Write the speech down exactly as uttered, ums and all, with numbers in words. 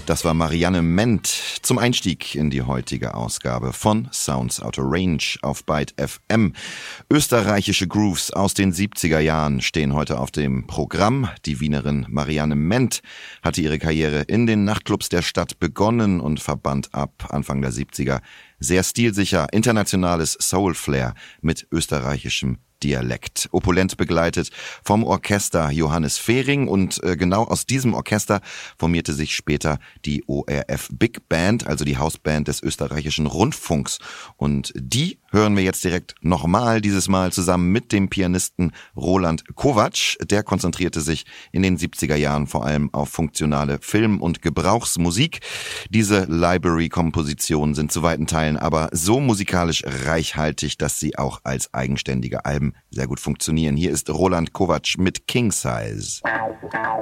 Das war Marianne Ment zum Einstieg in die heutige Ausgabe von Sounds Out of Range auf Byte F M. Österreichische Grooves aus den siebziger Jahren stehen heute auf dem Programm. Die Wienerin Marianne Ment hatte ihre Karriere in den Nachtclubs der Stadt begonnen und verband ab Anfang der siebziger sehr stilsicher internationales Soul-Flair mit österreichischem Dialekt. Opulent begleitet vom Orchester Johannes Fehring und äh, genau aus diesem Orchester formierte sich später die O R F Big Band, also die Hausband des österreichischen Rundfunks. Und die hören wir jetzt direkt nochmal, dieses Mal zusammen mit dem Pianisten Roland Kovacs. Der konzentrierte sich in den siebziger Jahren vor allem auf funktionale Film- und Gebrauchsmusik. Diese Library-Kompositionen sind zu weiten Teilen aber so musikalisch reichhaltig, dass sie auch als eigenständige Alben sehr gut funktionieren. Hier ist Roland Kovacs mit King Size.